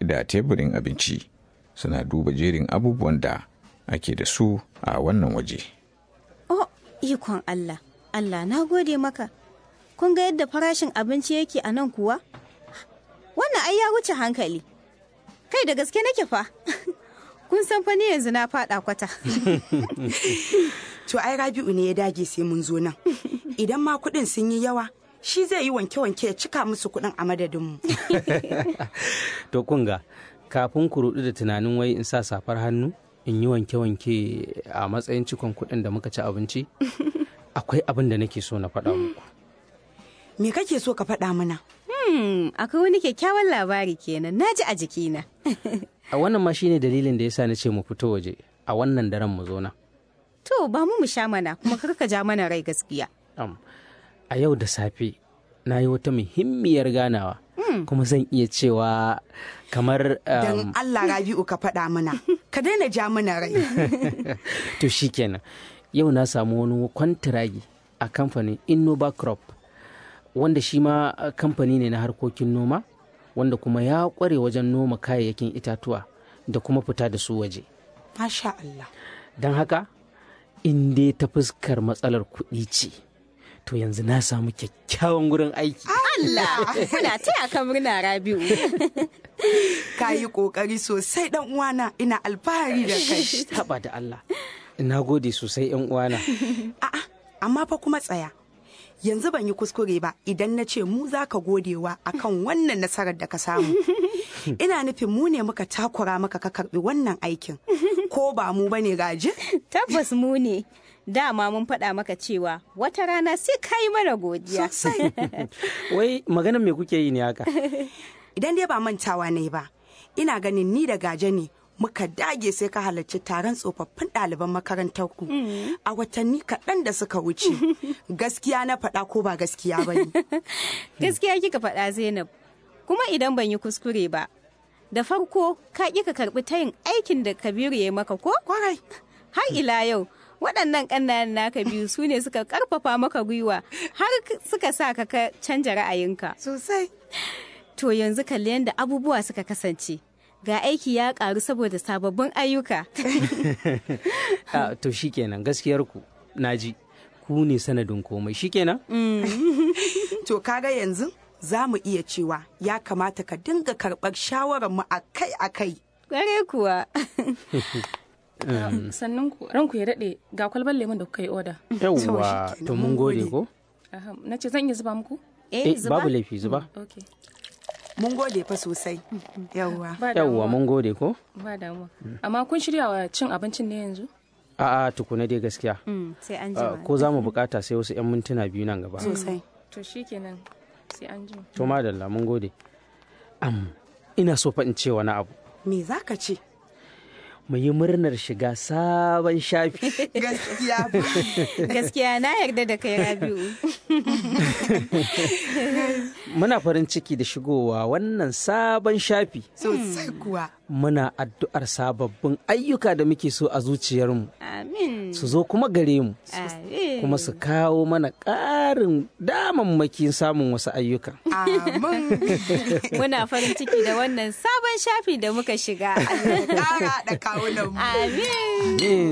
da teburin abinci suna duba jerin abubuwan da ake da su a wannan waje. Oh, ikon Allah, Allah na gode maka. Kun ga yadda farashin abinci yake a nan kuwa? Wannan ai ya wuce hankali. Kai da gaske nake fa. Kun san fa ni yanzu na faɗa kwata. To ai Rabi'u ne ya dage sai mun zo nan. Idan ma kuɗin sun yi yawa, shi zai yi wanke-wanke ya cika musu kuɗin a madadinmu. To kunga, kafin ku rudu da tunanin wai in sa safar hannu, in yi wanke-wanke a matsayin cikon kuɗin da muka ci abinci, akwai abin da nake so na faɗa muku. Me kake so ka faɗa mana? Akwai wani kyakkyawan labari kenan, na ji a jikina. A wannan ma shine dalilin da yasa na ce mu fito waje, a wannan daren mu zo na. To ba mu sha mana kuma karka ja mana rai gaskiya. A yau da safe na yi wata muhimmiyar ganawa, kuma zan iya cewa kamar Don Allah Rabi'u ka faɗa mana, ka daina ja mana rai. To shikenan, yau na samu wani kwantiragi a kamfanin Innova Crop, wanda shi ma kamfani ne na harkokin noma, wanda kuma ya ƙware wajen noma kayayyakin itatuwa da kuma fita da su waje. Masha Allah. Don haka, in dai ta fuskar matsalar kuɗi ce, to yanzu na samu kyakkyawan gurin aiki. Allah, muna taya ka murna Rabi'u. Ka yi ƙoƙari sosai ɗan uwana, ina alfahari da kai. Taɓa da Allah, ina gode sosai ‘yan uwana. A'a, amma fa kuma tsaya. Yanzu ban yi kuskure ba idan na ce mu za ka godewa akan wannan nasarar da ka samu. Ina nufin mu ne muka takura maka ka karɓi wannan aikin. Ko ba mu bane Gaje? Tabbas mu ne. Dama mun faɗa maka cewa wata rana sai ka yi mana godiya. Sosai. Wai maganar me kuke yi ne haka? Idan dai ba mantawa ne ba, ina ganin ni da Gaje ne muka dage sai ka halarci taron tsofaffin ɗaliban makarantar ku a watanni kaɗan da suka wuce. Gaskiya na faɗa ko ba gaskiya ba ne? Gaskiya kika faɗa Zainab. Kuma idan ban yi kuskure ba, da farko ka ƙi ka karɓi tayin aikin da Kabiru ya maka ko? Kwarai. Har ila yau, waɗannan ƙannan naka biyu su ne suka ƙarfafa maka gwiwa har suka sa ka canja ra'ayinka. Sosai. To yanzu kalli yadda abubuwa suka kasance. Ga aiki ya ƙaru saboda sababbin ayyuka. To shikenan, gaskiyar ku naji, ku ne sanadin komai shikenan? To kaga yanzu za mu iya cewa ya kamata ka dinga karɓar shawararmu akai-akai. Kware kuwa. Sannan ku ranku ya daɗe ga kwalbar lemon da kuka yi oda. Yawwa, to mun gode ko? Na ce zan iya zuba muku? Zuba. Babu laifi zuba. Okay. Mun gode fa sosai. Yawwa. Yawwa mun gode ko? Ba damuwa. Amma kun shirya wa cin abincin ne yanzu? A'a tukuna dai gaskiya. Sai an jima. Ko za mu bukata sai wasu 'yan mintuna biyu nan gaba. Sosai. To shikenan sai an jima. To madalla mun gode. Ina so fa in ce wani abu. Me za ka ce? Mu yi murnar shiga sabon shafi. Gaskiya. Gaskiya na yarda da kai Rabi'u. Muna farin ciki da shigowa wannan sabon shafi. Sosai kuwa. Muna addu'ar sababbin ayyuka da muke so a zuciyarmu. Amin. Su zo kuma gare mu. Amin. Kuma su kawo mana ƙarin damammakin samun wasu ayyuka. Amin. Muna farin ciki da wannan sabon shafi da muka shiga. Allah ya ƙara da kawunan mu. Amin.